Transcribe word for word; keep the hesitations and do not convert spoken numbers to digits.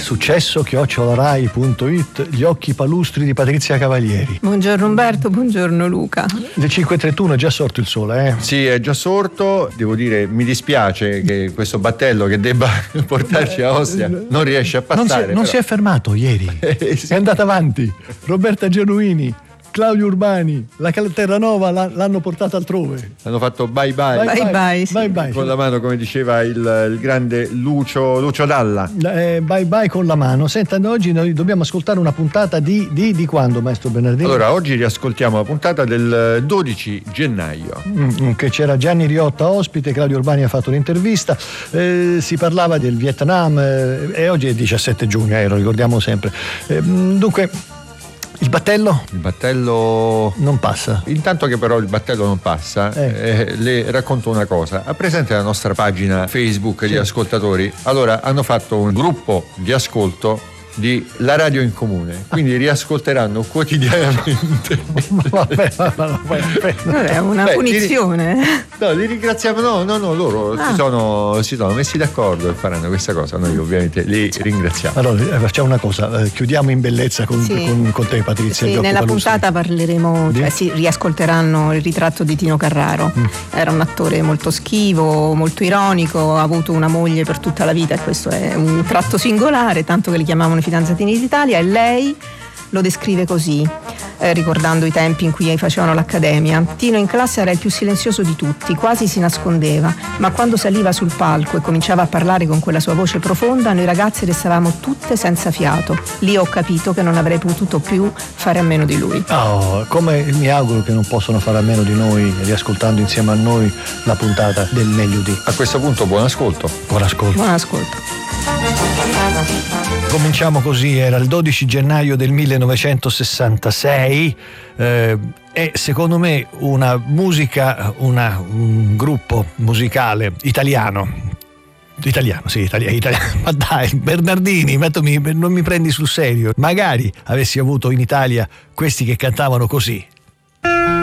successo chiocciola-rai punto it, gli occhi palustri di Patrizia Cavalieri. Buongiorno Umberto, buongiorno Luca. Le cinque e trentuno è già sorto il sole, eh? Sì, è già sorto. Devo dire, mi dispiace che questo battello che debba portarci a Ostia non riesce a passare. Non si è, non si è fermato ieri, sì. È andata avanti. Roberta Genuini, Claudio Urbani, la Terranova l'hanno portata altrove. Hanno fatto bye bye. Bye bye, bye, sì. bye, bye. Con la mano, come diceva il, il grande Lucio, Lucio Dalla. Eh, bye bye con la mano. Senta, oggi noi dobbiamo ascoltare una puntata di, di, di quando, maestro Bernardini? Allora, oggi riascoltiamo la puntata del dodici gennaio. Mm, che c'era Gianni Riotta ospite, Claudio Urbani ha fatto l'intervista, eh, si parlava del Vietnam eh, e oggi è diciassette giugno, eh, lo ricordiamo sempre. Eh, dunque, il battello? Il battello non passa. Intanto che però il battello non passa, eh. Eh, le racconto una cosa. Ha presente la nostra pagina Facebook di sì. ascoltatori? Allora, hanno fatto un gruppo di ascolto di La Radio in Comune, quindi riascolteranno quotidianamente. Vabbè, vabbè, è una Beh, punizione. Li, no, li ringraziamo. No, no, no, loro ah. si, sono, si sono messi d'accordo e faranno questa cosa. Noi ovviamente li ringraziamo. Allora, facciamo una cosa, eh, chiudiamo in bellezza con, sì. con, con te, Patrizia. Sì, nella puntata parleremo, cioè si riascolteranno il ritratto di Tino Carraro. Mm. Era un attore molto schivo, molto ironico, ha avuto una moglie per tutta la vita e questo è un tratto singolare, tanto che li chiamavano fidanzatini d'Italia, e lei lo descrive così, eh, ricordando i tempi in cui facevano l'accademia. Tino in classe era il più silenzioso di tutti, quasi si nascondeva, ma quando saliva sul palco e cominciava a parlare con quella sua voce profonda, noi ragazzi restavamo tutte senza fiato. Lì ho capito che non avrei potuto più fare a meno di lui. Oh, come mi auguro che non possano fare a meno di noi, riascoltando insieme a noi la puntata del Meglio di. A questo punto buon ascolto. Buon ascolto. Buon ascolto. Cominciamo così, era il dodici gennaio del millenovecentosessantasei eh, e secondo me una musica, una, un gruppo musicale italiano, italiano, sì, italiano, italiano. Ma dai, Bernardini, non mi prendi sul serio. Magari avessi avuto in Italia questi che cantavano così.